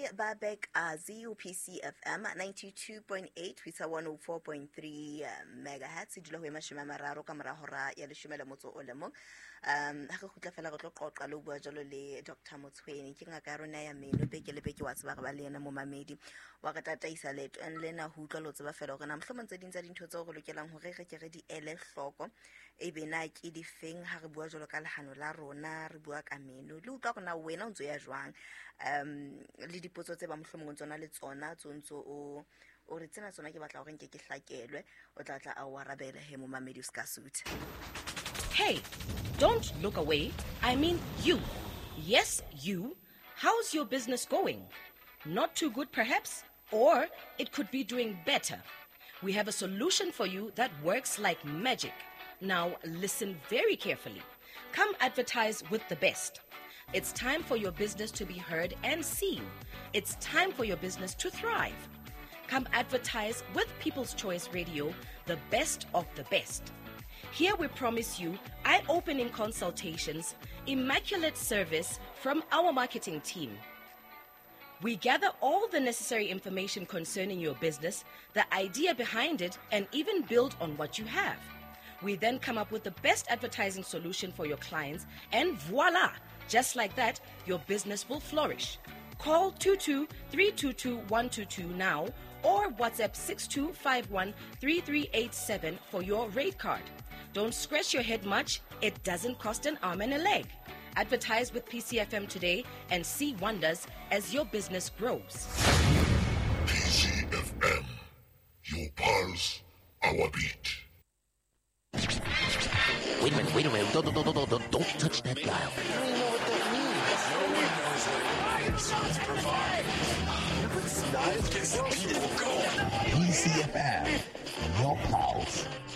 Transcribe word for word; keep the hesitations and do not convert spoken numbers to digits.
Babek Azi P C F M ninety-two point eight with a one oh four point three megahertz dilo ho ema shima mararo ka mora hora ya leshome le motso o le mong um ha re khutla fela go tlo qoqa lo bua jalo le Doctor Motshweni ke ngaka ya rona ya meno peke le peke wa tseba ga ba le yena mo mamedi wa ka tataisa leto and lena ho utlwa lo tseba fela gore na mhlomong tse ding tsa dintho tse go lokelang hore re ke re di ele hloko e be na ke di feng ha re bua jalo ka lehano la rona re bua ka meno le utlwa gona wena o ntse ya jwang um le dipotso tse ba mhlomong tsona le tsona tsontso o o re tsena tsona ke batla gore nke ke hlakelwe o tla tla a wa rabela he mo mamedi ska suit. Hey, don't look away. I mean you. Yes, you. How's your business going? Not too good perhaps? Or it could be doing better. We have a solution for you that works like magic. Now listen very carefully. Come advertise with the best. It's time for your business to be heard and seen. It's time for your business to thrive. Come advertise with People's Choice Radio, the best of the best. Here we promise you eye-opening consultations, immaculate service from our marketing team. We gather all the necessary information concerning your business, the idea behind it, and even build on what you have. We then come up with the best advertising solution for your clients, and voila! Just like that, your business will flourish. Call two two three two two one two two now or WhatsApp six two five one three three eight seven for your rate card. Don't scratch your head much. It doesn't cost an arm and a leg. Advertise with P C F M today and see wonders as your business grows. P C F M, your pulse, our beat. Wait a minute, wait a minute. Don't, don't, don't, don't, don't, don't touch that dial. P C F M, your pulse,